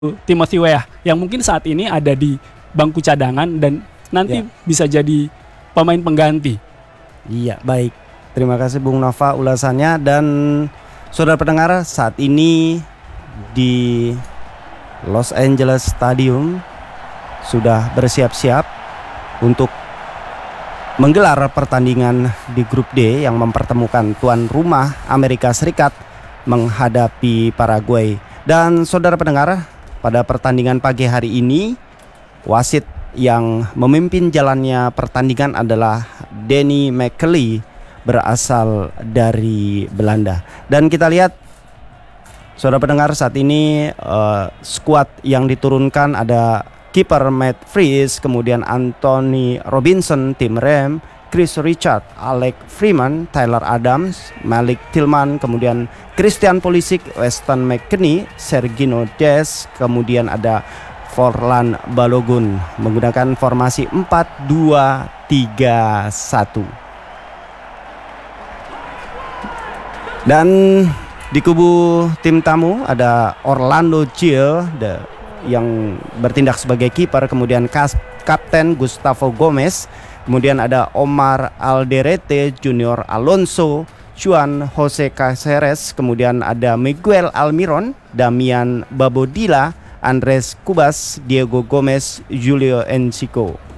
Timothy Weah yang mungkin saat ini ada di bangku cadangan dan nanti bisa jadi pemain pengganti. Iya, baik. Terima kasih Bung Nova ulasannya. Dan saudara pendengar, saat ini di Los Angeles Stadium sudah bersiap-siap untuk menggelar pertandingan di grup D yang mempertemukan tuan rumah Amerika Serikat menghadapi Paraguay. Dan saudara pendengar, pada pertandingan pagi hari ini wasit yang memimpin jalannya pertandingan adalah Danny McKelly berasal dari Belanda. Dan kita lihat saudara pendengar, saat ini skuad yang diturunkan ada kiper Matt Fries, kemudian Anthony Robinson, Tim Rem, Chris Richard, Alec Freeman, Tyler Adams, Malik Tillman, kemudian Christian Pulisic, Weston McKennie, Sergino Des, kemudian ada Forlan Balogun menggunakan formasi 4-2-3-1. Dan di kubu tim tamu ada Orlando Gil yang bertindak sebagai kiper, kemudian kapten Gustavo Gomez, kemudian ada Omar Alderete, Junior Alonso, Juan Jose Caceres, kemudian ada Miguel Almiron, Damian Babodila, Andres Cubas, Diego Gomez, Julio Enciso.